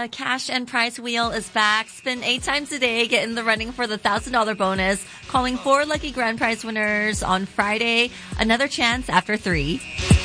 Cash and Prize Wheel is back. Spin 8 times a day. Get in the running for the $1,000 bonus. Calling 4 lucky grand prize winners on Friday. Another chance after 3.